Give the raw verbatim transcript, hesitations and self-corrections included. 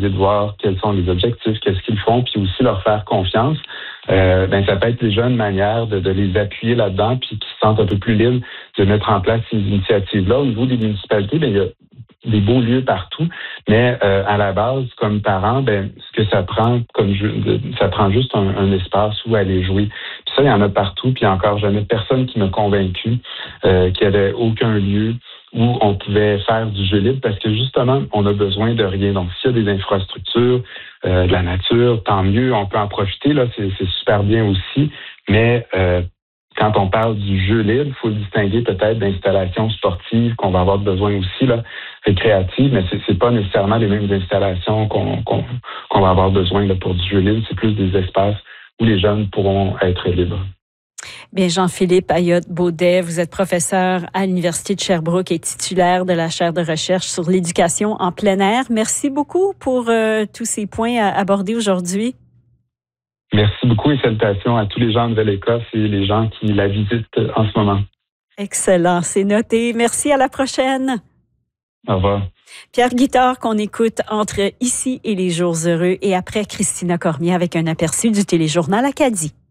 essayer de voir quels sont les objectifs, qu'est-ce qu'ils font, puis aussi leur faire confiance. Euh, ben ça peut être déjà une manière de, de les appuyer là-dedans, puis qu'ils se sentent un peu plus libres de mettre en place ces initiatives-là. Au niveau des municipalités, ben il y a des beaux lieux partout, mais euh, à la base, comme parent, ben ce que ça prend, comme je, ça prend juste un, un espace où aller jouer. Puis ça, il y en a partout, puis encore jamais personne qui m'a convaincu euh, qu'il n'y avait aucun lieu où on pouvait faire du jeu libre, parce que justement, on a besoin de rien. Donc, s'il y a des infrastructures, euh, de la nature, tant mieux, on peut en profiter, là, c'est, c'est super bien aussi, mais euh, quand on parle du jeu libre, il faut le distinguer peut-être d'installations sportives qu'on va avoir besoin aussi, là, récréatives, mais c'est, c'est pas nécessairement les mêmes installations qu'on, qu'on, qu'on va avoir besoin là, pour du jeu libre. C'est plus des espaces où les jeunes pourront être libres. Bien, Jean-Philippe Ayotte-Baudet, vous êtes professeur à l'Université de Sherbrooke et titulaire de la chaire de recherche sur l'éducation en plein air. Merci beaucoup pour euh, tous ces points abordés aujourd'hui. Merci beaucoup et salutations à tous les gens de Nouvelle-Écosse et les gens qui la visitent en ce moment. Excellent, c'est noté. Merci, à la prochaine. Au revoir. Pierre Guittard qu'on écoute entre Ici et les jours heureux et après Christina Cormier avec un aperçu du téléjournal Acadie.